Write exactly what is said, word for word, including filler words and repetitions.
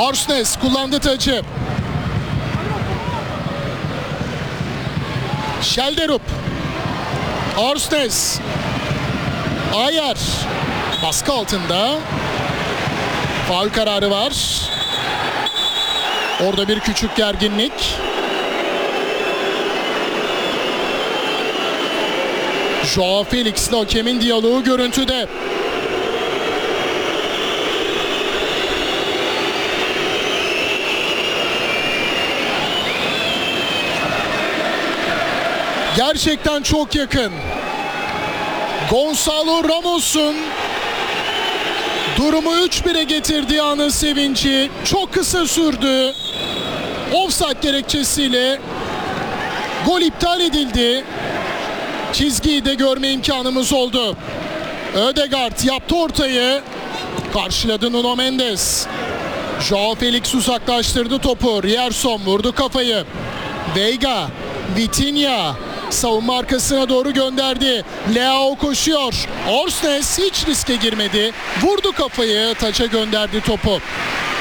Orsnes kullandı tacı. Şelderup. Orsnes. Ayer. Baskı altında. Faul kararı var. Orada bir küçük gerginlik. Joao Felix ile hakemin diyaloğu görüntüde. Gerçekten çok yakın. Gonçalo Ramos'un durumu üç bire getirdiği anın sevinci çok kısa sürdü. Offside gerekçesiyle gol iptal edildi. Çizgiyi de görme imkanımız oldu. Ödegaard yaptı ortayı. Karşıladı Nuno Mendes. Joao Felix uzaklaştırdı topu. Rierson vurdu kafayı. Veiga, Vitinha savunma arkasına doğru gönderdi. Leao koşuyor. Orsnes hiç riske girmedi. Vurdu kafayı, taça gönderdi topu.